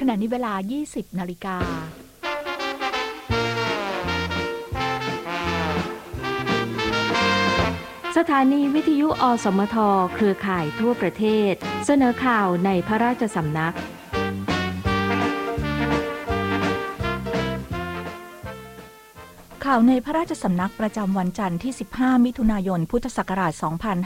ขณะนี้เวลา 20 นาฬิกาสถานีวิทยุอสมทเครือข่ายทั่วประเทศเสนอข่าวในพระราชสำนักข่าวในพระราชสำนักประจำวันจันทร์ที่ 15 มิถุนายน พุทธศักราช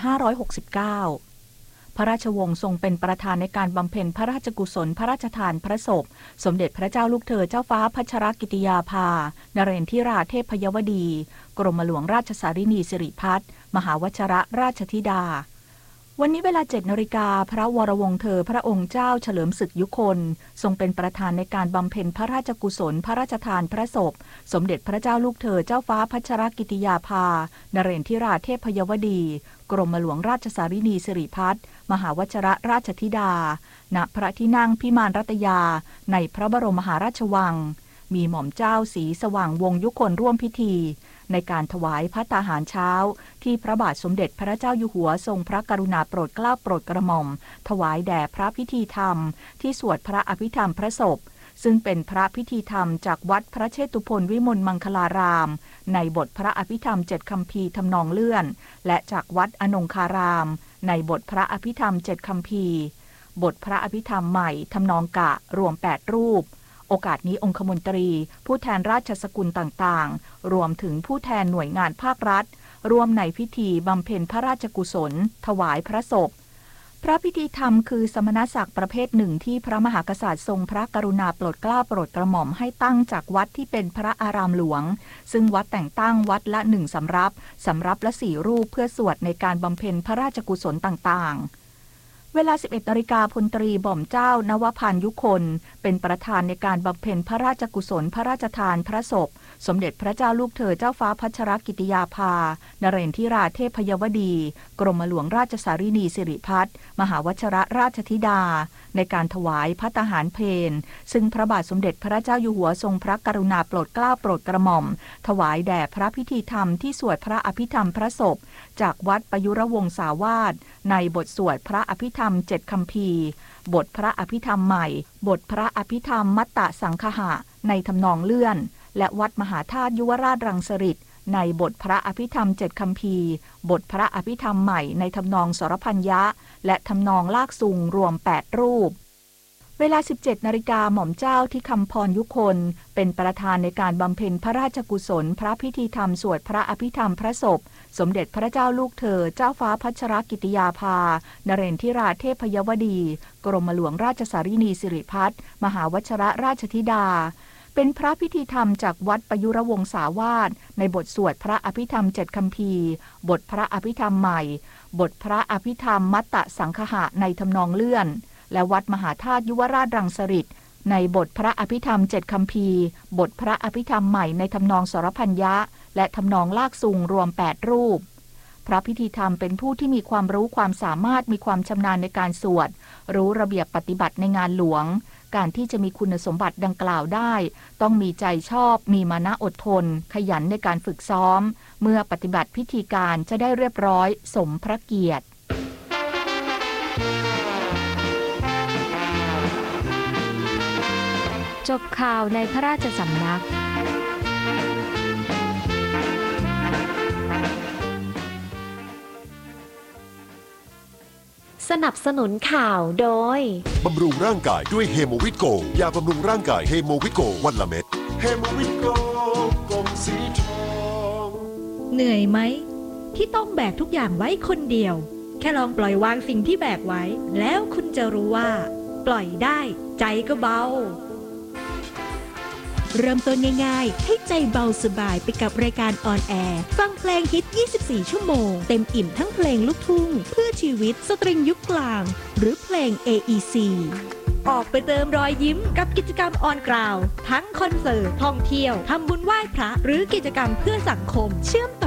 2569 พระราชวงศ์ทรงเป็นประธานในการบำเพ็ญพระราชกุศลพระราชทานพระศพสมเด็จพระเจ้าลูกเธอเจ้าฟ้าพัชรกิติยาภานเรนทิราเทพยวดี กรมหลวงราชสารินีสิริพัฒน์มหาวชรราชธิดาวันนี้เวลา 7 นาฬิกาพระวรวงศ์เธอพระองค์เจ้าเฉลิมศึกยุคลทรงเป็นประธานในการบำเพ็ญพระราชกุศลพระราชทานพระศพสมเด็จพระเจ้าลูกเธอเจ้าฟ้าพัชรกิติยาภานเรนทิราเทพยวดีกรมหลวงราชสารินีสิริพัฒน์มหาวชรราชธิดาณพระที่นั่งพิมานรัตยาในพระบรมมหาราชวังมีหม่อมเจ้าศรีสว่างวงศ์ยุคลร่วมพิธีในการถวายภัตตาหารเช้าที่พระบาทสมเด็จพระเจ้าอยู่หัวทรงพระกรุณาโปรดเกล้าโปรดกระหม่อมถวายแด่พระพิธีธรรมที่สวดพระอภิธรรมพระศพซึ่งเป็นพระพิธีธรรมจากวัดพระเชตุพนวิมลมังคลารามในบทพระอภิธรรม7คัมภีร์ทำนองเลื่อนและจากวัดอนงคารามในบทพระอภิธรรม7คัมภีร์บทพระอภิธรรมใหม่ทำนองกะรวม8รูปโอกาสนี้องคมนตรีผู้แทนราชสกุลต่างๆรวมถึงผู้แทนหน่วยงานภาครัฐร่วมในพิธีบำเพ็ญพระราชกุศลถวายพระศพพระพิธีธรรมคือสมณศักดิ์ประเภทหนึ่งที่พระมหากษัตริย์ทรงพระกรุณาโปรดเกล้าโปรดกระหม่อมให้ตั้งจากวัดที่เป็นพระอารามหลวงซึ่งวัดแต่งตั้งวัดละ1สำรับละ4รูปเพื่อสวดในการบำเพ็ญพระราชกุศลต่างๆเวลา 11 นาฬิกาพลตรีบ่อมเจ้านวพันธ์ยุคลเป็นประธานในการบำเพ็ญพระราชกุศลพระราชทานพระศพสมเด็จพระเจ้าลูกเธอเจ้าฟ้าพัชรกิติยาภานเรนทิราเทพยวดีกรมหลวงราชสารินีสิริพัฒน์มหาวชรราชธิดาในการถวายภัตตาหารเพลซึ่งพระบาทสมเด็จพระเจ้าอยู่หัวทรงพระกรุณาโปรดเกล้าโปรดกระหม่อมถวายแด่พระพิธีธรรมที่สวดพระอภิธรรมพระศพจากวัดปยุรวงศาวาสในบทสวดพระอภิธรรม7คัมภีร์บทพระอภิธรรมใหม่บทพระอภิธรรมมัตตสังคหะในทำนองเลื่อนและวัดมหาธาตุยุวราชรังสฤษฎ์ในบทพระอภิธรรม7คัมภีร์บทพระอภิธรรมใหม่ในทำนองสรพัญญะและทำนองลากซุงรวม8รูปเวลา 17 นาฬิกาหม่อมเจ้าที่คำพรยุคลเป็นประธานในการบำเพ็ญพระราชกุศลพระพิธีธรรมสวดพระอภิธรรมพระศพสมเด็จพระเจ้าลูกเธอเจ้าฟ้าพัชรกิติยาภานเรนทิราเทพยวดีกรมหลวงราชสารินีสิริพัฒน์มหาวชรราชธิดาเป็นพระพิธีธรรมจากวัดปยุรวงศาวาสในบทสวดพระอภิธรรม7คัมภีร์บทพระอภิธรรมใหม่บทพระอภิธรรมมัตตสังคหะในทำนองเลื่อนและวัดมหาธาตุยุวราชรังสฤษฎ์ในบทพระอภิธรรม7คัมภีร์บทพระอภิธรรมใหม่ในทำนองสรพัญญะและทำนองลากซุงรวม8รูปพระพิธีธรรมเป็นผู้ที่มีความรู้ความสามารถมีความชำนาญในการสวดรู้ระเบียบปฏิบัติในงานหลวงการที่จะมีคุณสมบัติดังกล่าวได้ต้องมีใจชอบมีมานะอดทนขยันในการฝึกซ้อมเมื่อปฏิบัติพิธีการจะได้เรียบร้อยสมพระเกียรติจบข่าวในพระราชสำนักสนับสนุนข่าวโดยบำรุงร่างกายด้วยเฮโมวิตโกยาบำรุงร่างกายเฮโมวิตโกวันละเม็ดเฮโมวิตโกกลมสีทองเหนื่อยไหมที่ต้องแบกทุกอย่างไว้คนเดียวแค่ลองปล่อยวางสิ่งที่แบกไว้แล้วคุณจะรู้ว่าปล่อยได้ใจก็เบาเริ่มต้นง่ายๆให้ใจเบาสบายไปกับรายการออนแอร์ฟังเพลงฮิต 24 ชั่วโมงเต็มอิ่มทั้งเพลงลูกทุ่งเพื่อชีวิตสตริงยุคกลางหรือเพลง AEC ออกไปเติมรอยยิ้มกับกิจกรรมออนกราวทั้งคอนเสิร์ตท่องเที่ยวทำบุญไหว้พระหรือกิจกรรมเพื่อสังคมเชื่อมต่อ